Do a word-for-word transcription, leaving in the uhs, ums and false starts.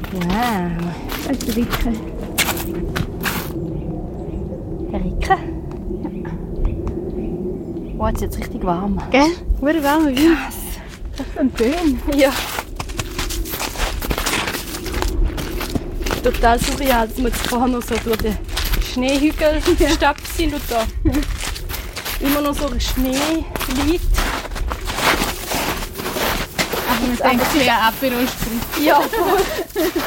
Wow. Das ist Rike. Rike? Ja. Oh, jetzt ist es richtig warm. Gell? Hure warmer Wind. Krass. Das ist ein Böen. Ja. Total surreal, dass wir jetzt vorher noch so durch den Schneehügel gestapft sind und da immer noch so ein Schnee liegt. Aber man denkt, es wäre ein Aperol Spritz. Ja, voll.